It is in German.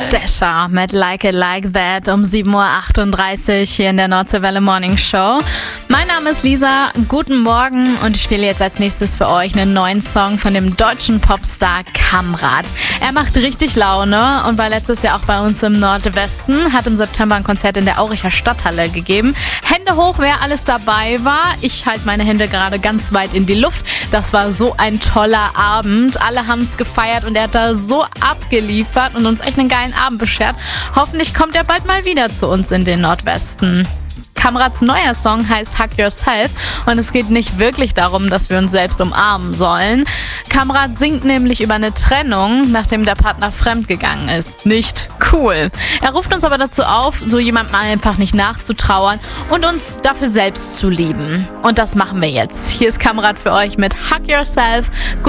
Desha mit Like It Like That um 7.38 Uhr hier in der Nordseewelle Morning Show. Mein Name ist Lisa, guten Morgen und ich spiele jetzt als nächstes für euch einen neuen Song von dem deutschen Popstar Kamrat. Er macht richtig Laune und war letztes Jahr auch bei uns im Nordwesten, hat im September ein Konzert in der Auricher Stadthalle gegeben. Hände hoch, wer alles dabei war. Ich halte meine Hände gerade ganz weit in die Luft. Das war so ein toller Abend. Alle haben es gefeiert und er hat da so abgeliefert und uns echt einen geilen Abend beschert. Hoffentlich kommt er bald mal wieder zu uns in den Nordwesten. Kamrats neuer Song heißt Hug Yourself und es geht nicht wirklich darum, dass wir uns selbst umarmen sollen. Kamrat singt nämlich über eine Trennung, nachdem der Partner fremdgegangen ist. Nicht cool. Er ruft uns aber dazu auf, so jemandem einfach nicht nachzutrauern und uns dafür selbst zu lieben. Und das machen wir jetzt. Hier ist Kamrat für euch mit Hug Yourself.